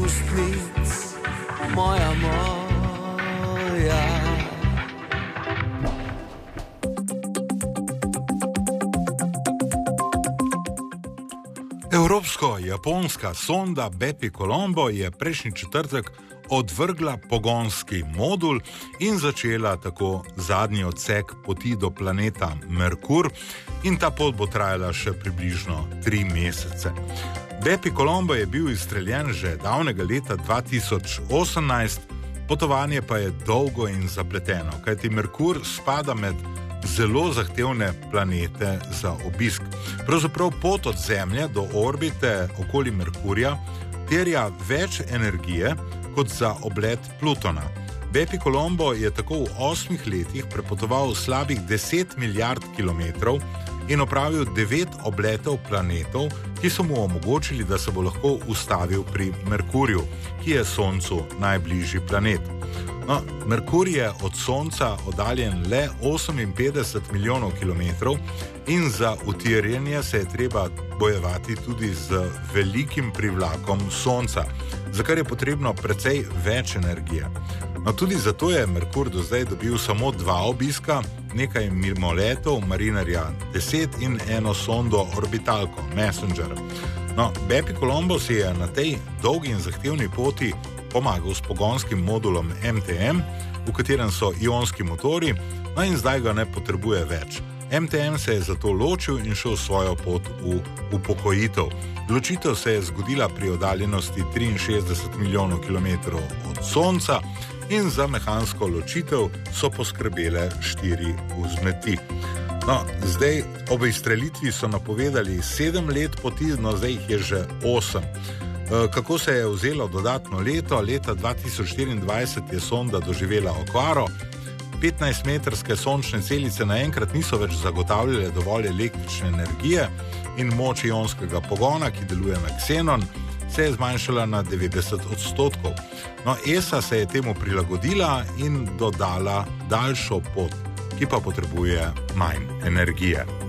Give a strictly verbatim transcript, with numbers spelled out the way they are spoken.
ustnic, moja, moja. Evropsko-japonska sonda Bepi Colombo je prejšnji četrtek odvrgla pogonski modul in začela tako zadnji odsek poti do planeta Merkur, in ta pot bo trajala še približno tri mesece. Bepi Colombo je bil izstreljen že davnega leta dva tisoč osemnajst, potovanje pa je dolgo in zapleteno, kajti Merkur spada med zelo zahtevne planete za obisk. Pravzaprav pot od Zemlje do orbite okoli Merkurja terja več energije kot za oblet Plutona. Bepi Colombo je tako v osmih letih prepotoval slabih deset milijard kilometrov in opravil devet obletov planetov, ki so mu omogočili, da se bo lahko ustavil pri Merkurju, ki je Soncu najbližji planet. No, Merkur je od Sonca oddaljen le oseminpetdeset milijonov kilometrov in za utirjenje se je treba bojevati tudi z velikim privlakom Sonca, za kar je potrebno precej več energije. No, tudi zato je Merkur do zdaj dobil samo dva obiska, nekaj mimoletov Marinerja deset in eno sondo orbitalko Messenger. No, Bepi Colombo si je na tej dolgi in zahtevni poti pomagal s pogonskim modulom M T M, v katerem so ionski motori, no in zdaj ga ne potrebuje več. M T M se je zato ločil in šel svojo pot v upokojitev. Ločitev se je zgodila pri oddaljenosti triinšestdeset milijonov kilometrov od Sonca in za mehansko ločitev so poskrbele štiri vzmeti. No, zdaj ob izstrelitvi so napovedali sedem let poti, no zdaj jih je že osem. Kako se je vzelo dodatno leto? Leta dva tisoč štiriindvajset je sonda doživela okvaro. petnajstmetrske sončne celice naenkrat niso več zagotavljale dovolj električne energije in moč ionskega pogona, ki deluje na ksenon, se je zmanjšala na devetdeset odstotkov. No, E S A se je temu prilagodila in dodala daljšo pot, ki pa potrebuje manj energije.